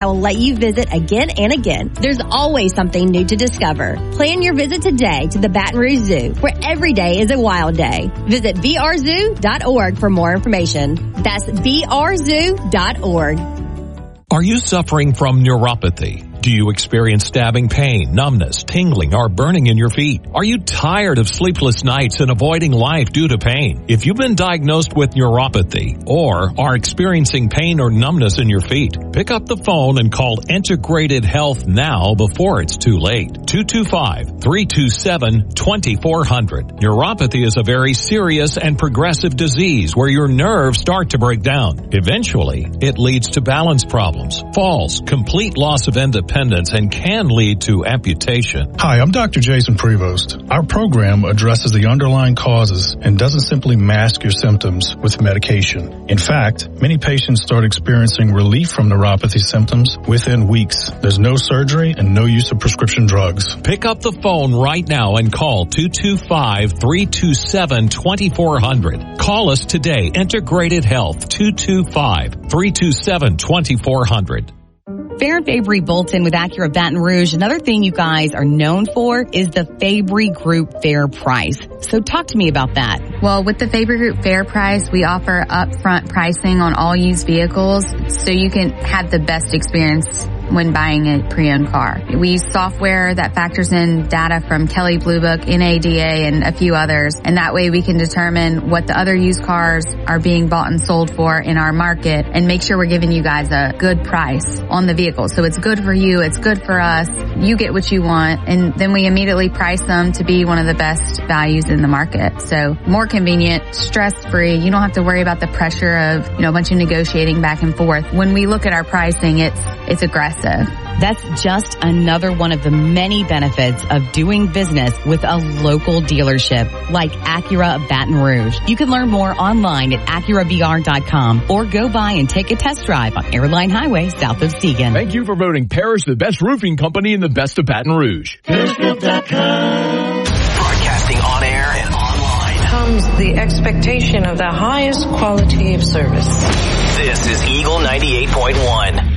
will let you visit again and again. There's always something new to discover. Plan your visit today to the Baton Rouge Zoo, where every day is a wild day. Visit brzoo.org for more information. That's brzoo.org. Are you suffering from neuropathy? Do you experience stabbing pain, numbness, tingling, or burning in your feet? Are you tired of sleepless nights and avoiding life due to pain? If you've been diagnosed with neuropathy or are experiencing pain or numbness in your feet, pick up the phone and call Integrated Health now before it's too late. 225-327-2400. Neuropathy is a very serious and progressive disease where your nerves start to break down. Eventually, it leads to balance problems, falls, complete loss of independence, and can lead to amputation. Hi, I'm Dr. Jason Prevost. Our program addresses the underlying causes and doesn't simply mask your symptoms with medication. In fact, many patients start experiencing relief from neuropathy symptoms within weeks. There's no surgery and no use of prescription drugs. Pick up the phone right now and call 225-327-2400. Call us today. Integrated Health, 225-327-2400. Fair and Fabry Bolton with Acura Baton Rouge. Another thing you guys are known for is the Fabry Group Fair Price. So talk to me about that. Well, with the Fabry Group Fair Price, we offer upfront pricing on all used vehicles so you can have the best experience when buying a pre-owned car. We use software that factors in data from Kelley Blue Book, NADA, and a few others, and that way we can determine what the other used cars are being bought and sold for in our market and make sure we're giving you guys a good price on the vehicle. So it's good for you, it's good for us, you get what you want, and then we immediately price them to be one of the best values in the market. So more convenient, stress-free, you don't have to worry about the pressure of, a bunch of negotiating back and forth. When we look at our pricing, it's aggressive. That's just another one of the many benefits of doing business with a local dealership like Acura Baton Rouge. You can learn more online at AcuraBR.com or go by and take a test drive on Airline Highway south of Seagan. Thank you for voting Parrish the best roofing company in the best of Baton Rouge. Broadcasting on air and online comes the expectation of the highest quality of service. This is Eagle 98.1.